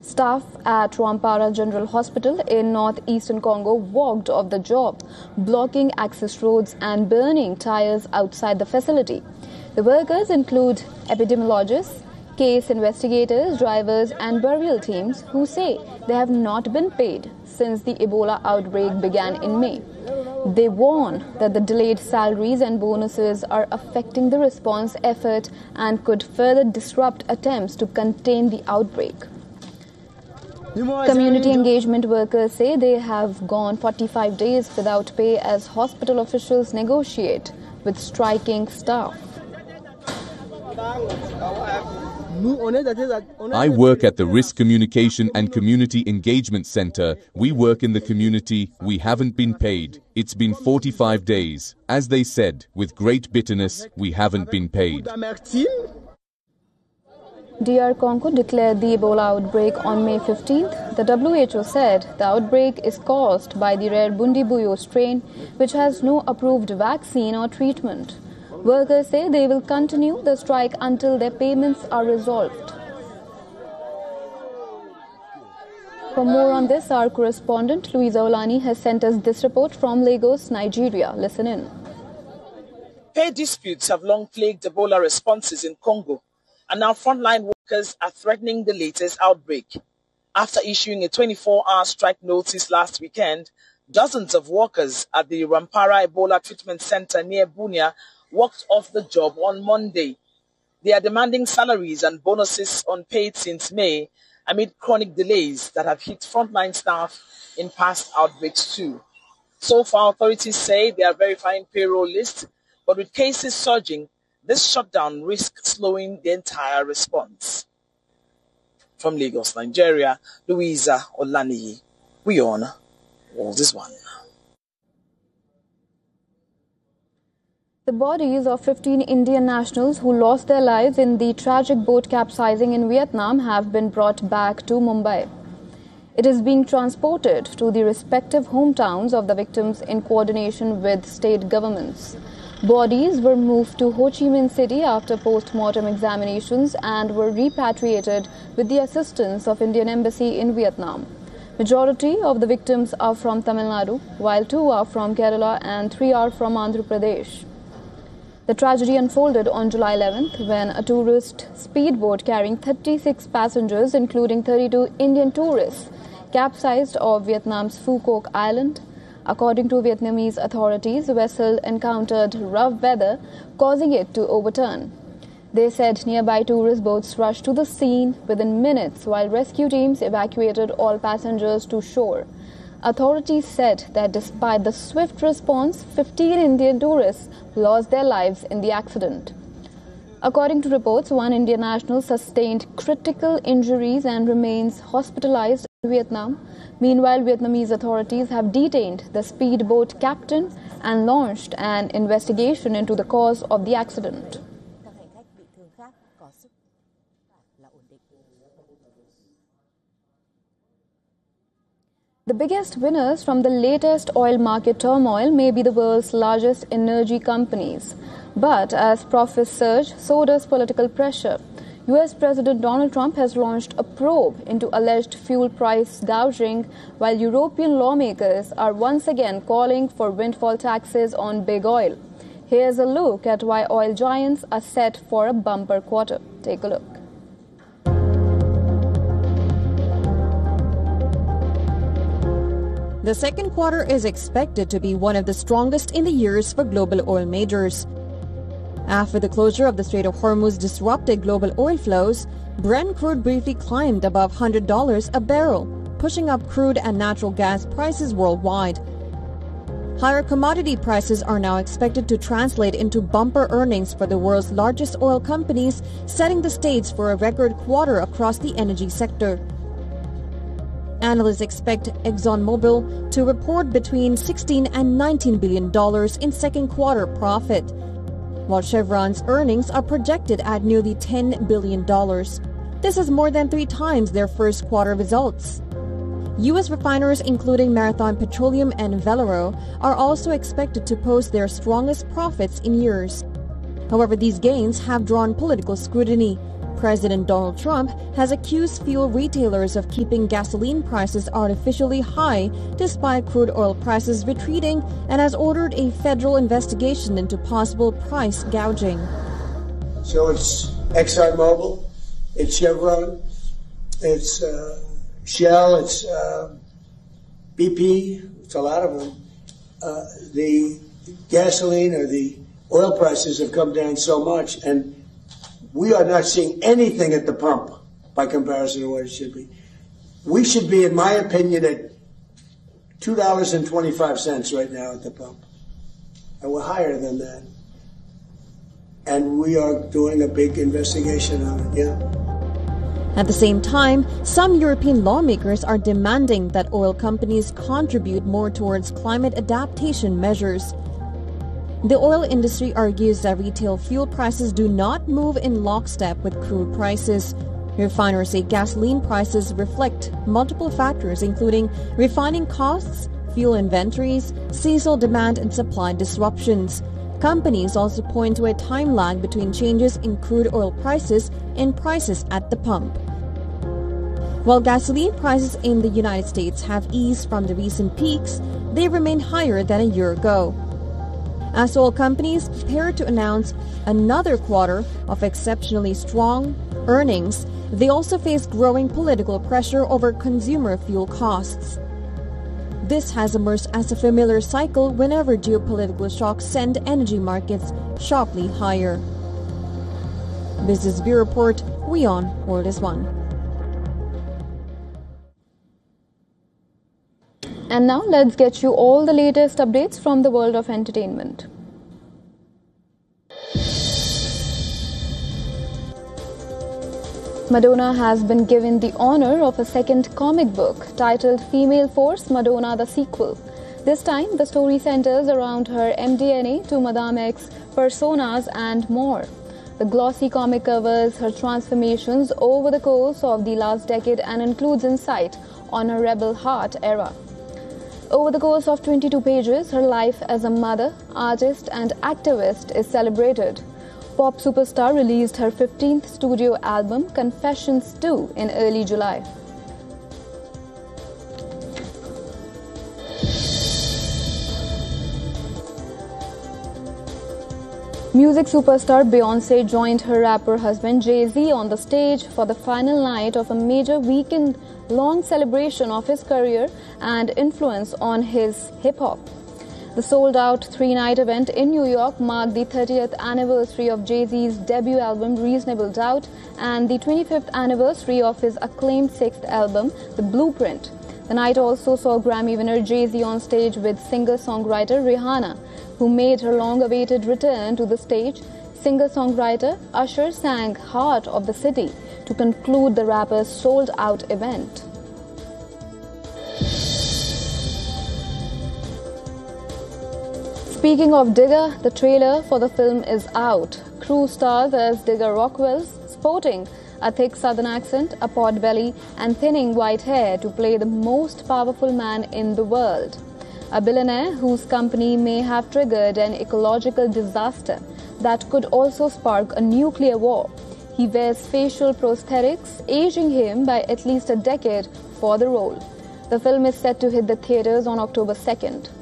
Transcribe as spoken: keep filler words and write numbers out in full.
Staff at Rwampara General Hospital in northeastern Congo walked off the job, blocking access roads and burning tires outside the facility. The workers include epidemiologists, case investigators, drivers and burial teams who say they have not been paid since the Ebola outbreak began in May. They warn that the delayed salaries and bonuses are affecting the response effort and could further disrupt attempts to contain the outbreak. Community engagement workers say they have gone forty-five days without pay as hospital officials negotiate with striking staff. I work at the Risk Communication and Community Engagement Center. We work in the community. We haven't been paid. It's been forty-five days. As they said, with great bitterness, we haven't been paid. D R Congo declared the Ebola outbreak on May fifteenth. The W H O said the outbreak is caused by the rare Bundibugyo strain, which has no approved vaccine or treatment. Workers say they will continue the strike until their payments are resolved. For more on this, our correspondent Louisa Olani has sent us this report from Lagos, Nigeria. Listen in. Pay disputes have long plagued Ebola responses in Congo, and now frontline workers are threatening the latest outbreak. After issuing a twenty-four hour strike notice last weekend, dozens of workers at the Rwampara Ebola Treatment Center near Bunia walked off the job on Monday. They are demanding salaries and bonuses unpaid since May amid chronic delays that have hit frontline staff in past outbreaks too. So far, authorities say they are verifying payroll lists, but with cases surging, this shutdown risks slowing the entire response. From Lagos, Nigeria, Louisa Olani, we on World is One. The bodies of fifteen Indian nationals who lost their lives in the tragic boat capsizing in Vietnam have been brought back to Mumbai. It is being transported to the respective hometowns of the victims in coordination with state governments. Bodies were moved to Ho Chi Minh City after post-mortem examinations and were repatriated with the assistance of Indian Embassy in Vietnam. Majority of the victims are from Tamil Nadu, while two are from Kerala and three are from Andhra Pradesh. The tragedy unfolded on July eleventh when a tourist speedboat carrying thirty-six passengers, including thirty-two Indian tourists, capsized off Vietnam's Phu Quoc Island. According to Vietnamese authorities, the vessel encountered rough weather, causing it to overturn. They said nearby tourist boats rushed to the scene within minutes while rescue teams evacuated all passengers to shore. Authorities said that despite the swift response, fifteen Indian tourists lost their lives in the accident. According to reports, one Indian national sustained critical injuries and remains hospitalized in Vietnam. Meanwhile, Vietnamese authorities have detained the speedboat captain and launched an investigation into the cause of the accident. The biggest winners from the latest oil market turmoil may be the world's largest energy companies. But as profits surge, so does political pressure. U S President Donald Trump has launched a probe into alleged fuel price gouging, while European lawmakers are once again calling for windfall taxes on big oil. Here's a look at why oil giants are set for a bumper quarter. Take a look. The second quarter is expected to be one of the strongest in the years for global oil majors. After the closure of the Strait of Hormuz disrupted global oil flows, Brent crude briefly climbed above one hundred dollars a barrel, pushing up crude and natural gas prices worldwide. Higher commodity prices are now expected to translate into bumper earnings for the world's largest oil companies, setting the stage for a record quarter across the energy sector. Analysts expect ExxonMobil to report between sixteen and nineteen billion dollars in second quarter profit, while Chevron's earnings are projected at nearly ten billion dollars. This is more than three times their first quarter results. U S refiners including Marathon Petroleum and Valero are also expected to post their strongest profits in years. However, these gains have drawn political scrutiny. President Donald Trump has accused fuel retailers of keeping gasoline prices artificially high despite crude oil prices retreating and has ordered a federal investigation into possible price gouging. So it's ExxonMobil, it's Chevron, it's uh, Shell, it's uh, B P, it's a lot of them. Uh, the gasoline or the oil prices have come down so much, and we are not seeing anything at the pump by comparison to what it should be. We should be, in my opinion, at two dollars and twenty-five cents right now at the pump. And we're higher than that. And we are doing a big investigation on it, yeah. At the same time, some European lawmakers are demanding that oil companies contribute more towards climate adaptation measures. The oil industry argues that retail fuel prices do not move in lockstep with crude prices. Refiners say gasoline prices reflect multiple factors, including refining costs, fuel inventories, seasonal demand, and supply disruptions. Companies also point to a time lag between changes in crude oil prices and prices at the pump. While gasoline prices in the United States have eased from the recent peaks, they remain higher than a year ago. As oil companies prepare to announce another quarter of exceptionally strong earnings, they also face growing political pressure over consumer fuel costs. This has emerged as a familiar cycle whenever geopolitical shocks send energy markets sharply higher. Business Bureau Report, WION, World is One. And now let's get you all the latest updates from the world of entertainment. Madonna has been given the honor of a second comic book titled Female Force Madonna the Sequel. This time, the story centers around her M D N A to Madame X personas and more. The glossy comic covers her transformations over the course of the last decade and includes insight on her rebel heart era. Over the course of twenty-two pages, her life as a mother, artist, and activist is celebrated. Pop superstar released her fifteenth studio album, Confessions two, in early July. Music superstar Beyoncé joined her rapper husband Jay-Z on the stage for the final night of a major weekend-long celebration of his career and influence on his hip-hop. The sold-out three-night event in New York marked the thirtieth anniversary of Jay-Z's debut album Reasonable Doubt and the twenty-fifth anniversary of his acclaimed sixth album, The Blueprint. The night also saw Grammy winner Jay-Z on stage with singer-songwriter Rihanna, who made her long-awaited return to the stage. Singer-songwriter Usher sang Heart of the City to conclude the rapper's sold-out event. Speaking of Digger, the trailer for the film is out. Crew stars as Digger Rockwell, sporting a thick southern accent, a pot belly, and thinning white hair to play the most powerful man in the world. A billionaire whose company may have triggered an ecological disaster that could also spark a nuclear war. He wears facial prosthetics, aging him by at least a decade for the role. The film is set to hit the theaters on October second.